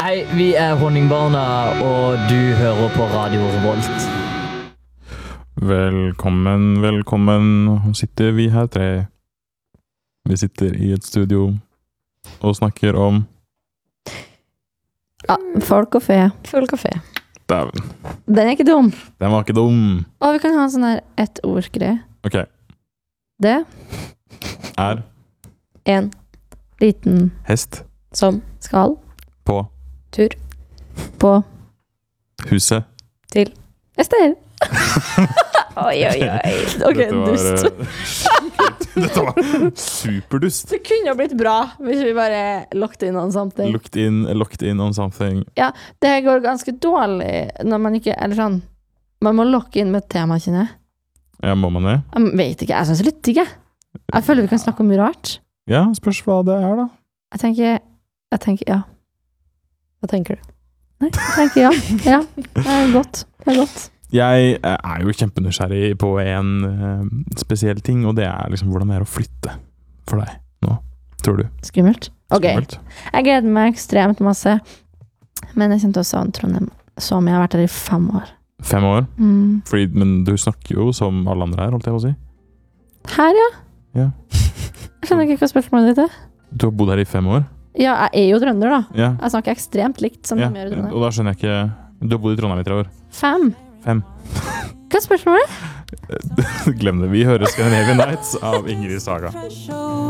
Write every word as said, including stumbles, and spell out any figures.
Hei, vi er Honningbarna, og du hører på Radio Revolt. Velkommen, velkommen. Nå sitter vi her tre. Vi sitter i et studio og snakker om... Ja, folk og fe. Folk og fe. Dæven. Den er ikke dum. Den var ikke dum. Og vi kan ha en sånn her ett ord-greie. Ok. Det Er en liten hest Som skal på tur på huset. til Ester. Oi, oi, oi. Ok, Dette var, dust. eh, Dette var superdust. Det kunne jo blitt bra hvis vi bare locked in on something. Looked in, locked in on something. Det går ganske dårlig når man ikke, eller sånn, man må locke inn med et tema, kjenner jeg. Ja, må man det? Jeg vet ikke, jeg synes litt digg, jeg. Jeg føler vi kan snakke om mye rart. Ja, spørs hva det er da. Jeg tenker, jeg tenker, ja. Hva tenker du? Nei, jeg tenker ja. Ja, det er godt. Det er godt. Jeg er jo kjempenysgjerrig på en eh, spesiell ting, og det er liksom hvordan det er å flytte for deg nå, tror du? Skummelt. Ok, Skummelt? jeg gleder meg ekstremt masse, men jeg kjente også savne Trondheim, som jeg har vært her i fem år. Fem år? Mm. Fordi, men du snakker jo som alle andre her, holdt jeg på å si. Her, ja. Ja. Jeg skjønner ikke hva spørsmålet ditt er. Du har bodd her i fem år? Ja, jeg er jo trønder da. Ja. Jeg snakker ekstremt likt som Ja, de gjør i Trondheim. og da skjønner jeg ikke... Du har bodd i Trondheim i tre år. Fem. Fem. Hva er spørsmålet? Glem det. Vi hører Scandinavian Nights av Ingrid Saga.